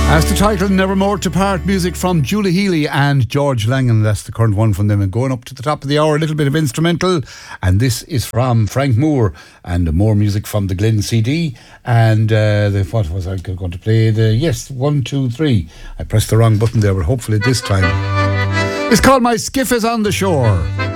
As the title, Nevermore to Part, music from Julie Healy and George Langan. That's the current one from them. And going up to the top of the hour, a little bit of instrumental. And this is from Frank Moore, and more music from the Glen CD. And what was I going to play? Yes, 1, 2, 3. I pressed the wrong button there, but hopefully this time. It's called My Skiff is on the Shore.